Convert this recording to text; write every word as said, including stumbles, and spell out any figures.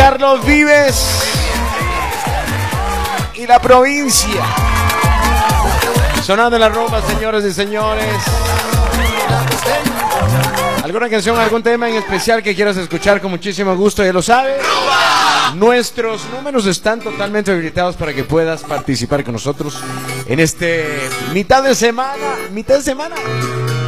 Carlos Vives y la provincia. Sonando en la rumba, señores y señores. ¿Alguna canción, algún tema en especial que quieras escuchar con muchísimo gusto? Ya lo sabes. Nuestros números están totalmente habilitados para que puedas participar con nosotros en este mitad de semana. Mitad de semana.